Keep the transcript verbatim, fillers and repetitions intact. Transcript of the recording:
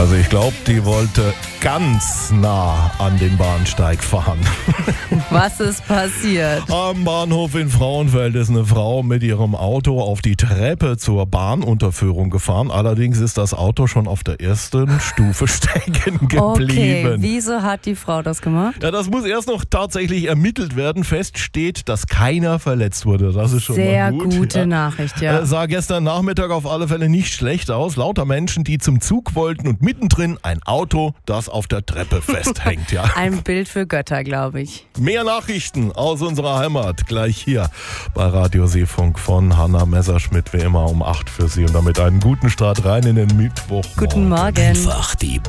Also ich glaube, die wollte ganz nah an den Bahnsteig fahren. Was ist passiert? Am Bahnhof in Frauenfeld ist eine Frau mit ihrem Auto auf die Treppe zur Bahnunterführung gefahren. Allerdings ist das Auto schon auf der ersten Stufe stecken geblieben. Okay, wieso hat die Frau das gemacht? Ja, das muss erst noch tatsächlich ermittelt werden. Fest steht, dass keiner verletzt wurde. Das ist schon Sehr mal gut. gute ja. Nachricht, ja. Äh, sah gestern Nachmittag auf alle Fälle nicht schlecht aus. Lauter Menschen, die zum Zug wollten und mittendrin ein Auto, das auf der Treppe festhängt. Ja. Ein Bild für Götter, glaube ich. Mehr Nachrichten aus unserer Heimat gleich hier bei Radio Seefunk von Hanna Messerschmidt, wie immer um acht für Sie. Und damit einen guten Start rein in den Mittwoch. Guten Morgen. Einfach die